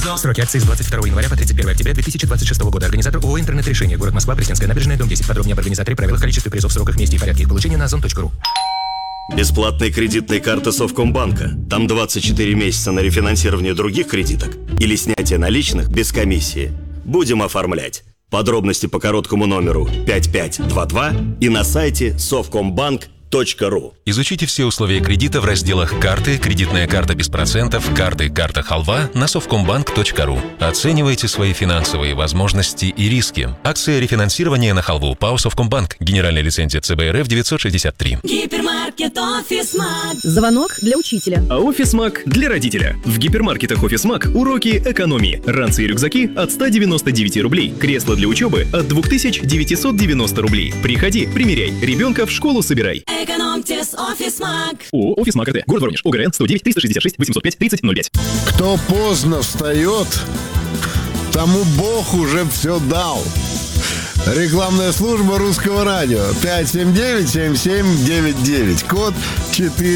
Сроки акции с 22 января по 31 октября 2026 года. Организатор ООО «Интернет-решение». Город Москва, Пресненская набережная, дом 10. Подробнее об организаторе, правилах, количестве призов, сроках, месте и порядке их получения на ozon.ru. Бесплатные кредитные карты Совкомбанка. Там 24 месяца на рефинансирование других кредиток или снятие наличных без комиссии. Будем оформлять. Подробности по короткому номеру 5522 и на сайте совкомбанк.ру. Изучите все условия кредита в разделах «Карты», «Кредитная карта без процентов», «Карты», «Карта халва» на совкомбанк.ру. Оценивайте свои финансовые возможности и риски. Акция рефинансирования на халву ПАО «Совкомбанк». Генеральная лицензия ЦБ РФ 963. Гипермаркет «Офисмаг». Звонок для учителя. А «Офисмаг» для родителя. В гипермаркетах «Офисмаг» уроки экономии. Ранцы и рюкзаки от 199 рублей. Кресло для учебы от 2990 рублей. Приходи, примеряй. Ребенка в школу собирай. Экономьте с «Офисмаг». ООО «Офисмаг РТ». Город Воронеж. ОГРН 109 366 805 3005. Кто поздно встает, тому Бог уже все дал. Рекламная служба Русского радио. 579-7799. Код 4.